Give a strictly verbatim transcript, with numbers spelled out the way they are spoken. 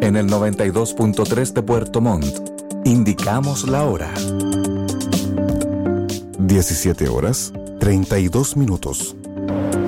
En el noventa y dos punto tres de Puerto Montt, indicamos la hora. diecisiete horas, treinta y dos minutos.